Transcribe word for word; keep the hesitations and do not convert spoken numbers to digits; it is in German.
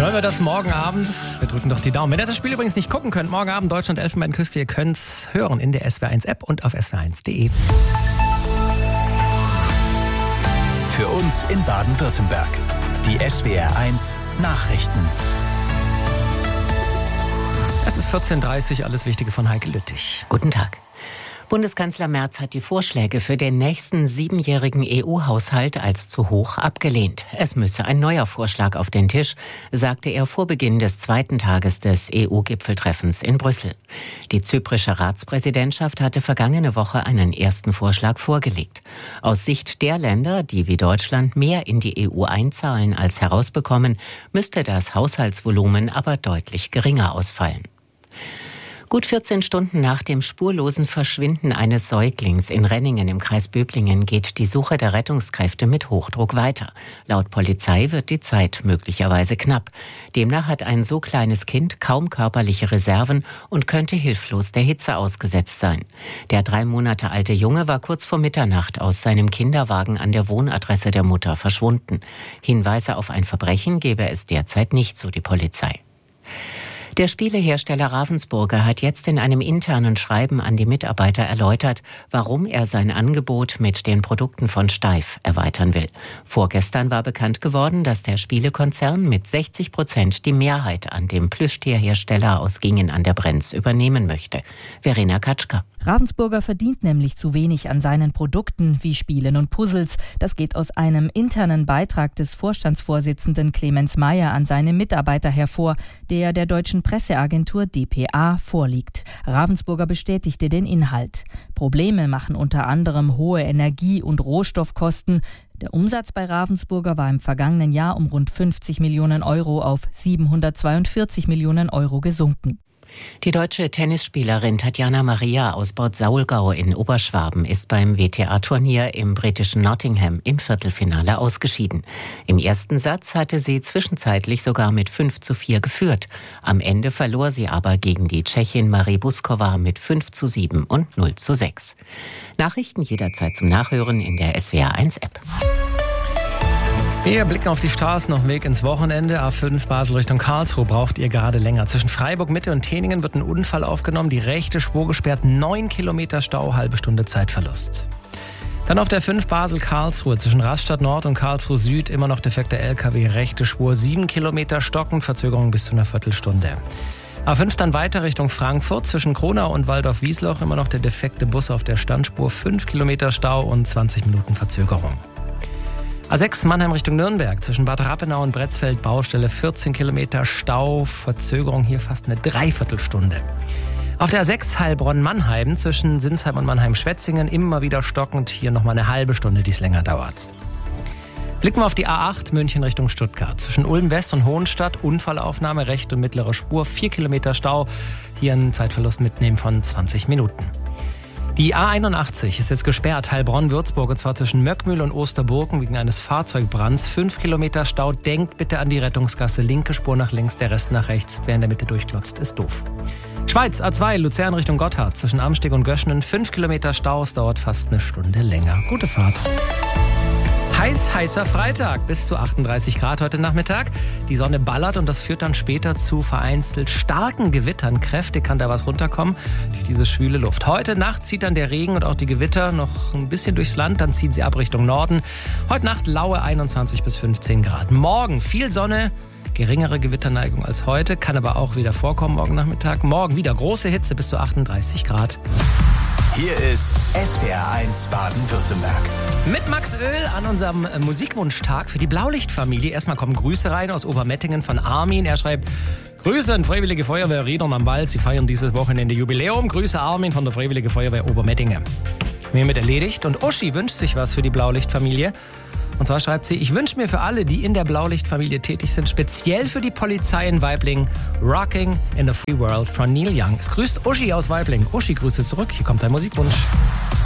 Wollen wir das morgen Abend? Wir drücken doch die Daumen. Wenn ihr das Spiel übrigens nicht gucken könnt, morgen Abend Deutschland Elfenbeinküste, ihr könnt es hören in der S W R eins App und auf S W R eins punkt de. Für uns in Baden-Württemberg. Die S W R eins Nachrichten. Es ist vierzehn Uhr dreißig, alles Wichtige von Heike Lüttich. Guten Tag. Bundeskanzler Merz hat die Vorschläge für den nächsten siebenjährigen E U-Haushalt als zu hoch abgelehnt. Es müsse ein neuer Vorschlag auf den Tisch, sagte er vor Beginn des zweiten Tages des E U-Gipfeltreffens in Brüssel. Die zyprische Ratspräsidentschaft hatte vergangene Woche einen ersten Vorschlag vorgelegt. Aus Sicht der Länder, die wie Deutschland mehr in die E U einzahlen als herausbekommen, müsste das Haushaltsvolumen aber deutlich geringer ausfallen. Gut vierzehn Stunden nach dem spurlosen Verschwinden eines Säuglings in Renningen im Kreis Böblingen geht die Suche der Rettungskräfte mit Hochdruck weiter. Laut Polizei wird die Zeit möglicherweise knapp. Demnach hat ein so kleines Kind kaum körperliche Reserven und könnte hilflos der Hitze ausgesetzt sein. Der drei Monate alte Junge war kurz vor Mitternacht aus seinem Kinderwagen an der Wohnadresse der Mutter verschwunden. Hinweise auf ein Verbrechen gebe es derzeit nicht, so die Polizei. Der Spielehersteller Ravensburger hat jetzt in einem internen Schreiben an die Mitarbeiter erläutert, warum er sein Angebot mit den Produkten von Steiff erweitern will. Vorgestern war bekannt geworden, dass der Spielekonzern mit sechzig Prozent die Mehrheit an dem Plüschtierhersteller aus Gingen an der Brenz übernehmen möchte. Verena Katschka. Ravensburger verdient nämlich zu wenig an seinen Produkten wie Spielen und Puzzles. Das geht aus einem internen Beitrag des Vorstandsvorsitzenden Clemens Meyer an seine Mitarbeiter hervor, der der deutschen Presseagentur D P A vorliegt. Ravensburger bestätigte den Inhalt. Probleme machen unter anderem hohe Energie- und Rohstoffkosten. Der Umsatz bei Ravensburger war im vergangenen Jahr um rund fünfzig Millionen Euro auf siebenhundertzweiundvierzig Millionen Euro gesunken. Die deutsche Tennisspielerin Tatjana Maria aus Bad Saulgau in Oberschwaben ist beim W T A-Turnier im britischen Nottingham im Viertelfinale ausgeschieden. Im ersten Satz hatte sie zwischenzeitlich sogar mit fünf zu vier geführt. Am Ende verlor sie aber gegen die Tschechin Marie Buskova mit fünf zu sieben und null zu sechs. Nachrichten jederzeit zum Nachhören in der S W R eins App. Wir blicken auf die Straßen auf dem Weg ins Wochenende. A fünf Basel Richtung Karlsruhe braucht ihr gerade länger. Zwischen Freiburg Mitte und Teningen wird ein Unfall aufgenommen. Die rechte Spur gesperrt, neun Kilometer Stau, halbe Stunde Zeitverlust. Dann auf der fünf Basel Karlsruhe zwischen Rastatt Nord und Karlsruhe Süd immer noch defekter L K W, rechte Spur, sieben Kilometer stockend, Verzögerung bis zu einer Viertelstunde. A fünf dann weiter Richtung Frankfurt zwischen Kronau und Waldorf-Wiesloch immer noch der defekte Bus auf der Standspur, fünf Kilometer Stau und zwanzig Minuten Verzögerung. A sechs Mannheim Richtung Nürnberg, zwischen Bad Rappenau und Bretzfeld Baustelle, vierzehn Kilometer Stau, Verzögerung hier fast eine Dreiviertelstunde. Auf der A sechs Heilbronn-Mannheim, zwischen Sinsheim und Mannheim-Schwetzingen, immer wieder stockend, hier nochmal eine halbe Stunde, die es länger dauert. Blicken wir auf die A acht München Richtung Stuttgart, zwischen Ulm West und Hohenstadt, Unfallaufnahme, rechte und mittlere Spur, vier Kilometer Stau, hier einen Zeitverlust mitnehmen von zwanzig Minuten. Die A einundachtzig ist jetzt gesperrt, Heilbronn-Würzburg, und zwar zwischen Möckmühl und Osterburgen wegen eines Fahrzeugbrands. Fünf Kilometer Stau, denkt bitte an die Rettungsgasse, linke Spur nach links, der Rest nach rechts. Wer in der Mitte durchklotzt, ist doof. Schweiz, A zwei, Luzern Richtung Gotthard, zwischen Amsteg und Göschenen, fünf Kilometer Stau, es dauert fast eine Stunde länger. Gute Fahrt. Heiß, heißer Freitag, bis zu achtunddreißig Grad heute Nachmittag. Die Sonne ballert und das führt dann später zu vereinzelt starken Gewittern. Kräftig kann da was runterkommen durch diese schwüle Luft. Heute Nacht zieht dann der Regen und auch die Gewitter noch ein bisschen durchs Land, dann ziehen sie ab Richtung Norden. Heute Nacht laue einundzwanzig bis fünfzehn Grad. Morgen viel Sonne, geringere Gewitterneigung als heute, kann aber auch wieder vorkommen morgen Nachmittag. Morgen wieder große Hitze bis zu achtunddreißig Grad. Hier ist S W R eins Baden-Württemberg. Mit Max Öl an unserem Musikwunschtag für die Blaulichtfamilie. Erstmal kommen Grüße rein aus Obermettingen von Armin. Er schreibt: Grüße an Freiwillige Feuerwehr Riedern am Wald. Sie feiern dieses Wochenende Jubiläum. Grüße Armin von der Freiwillige Feuerwehr Obermettingen. Hiermit erledigt. Und Uschi wünscht sich was für die Blaulichtfamilie. Und zwar schreibt sie: Ich wünsche mir für alle, die in der Blaulichtfamilie tätig sind, speziell für die Polizei in Waiblingen, Rocking in the Free World von Neil Young. Es grüßt Uschi aus Waiblingen. Uschi, Grüße zurück. Hier kommt dein Musikwunsch.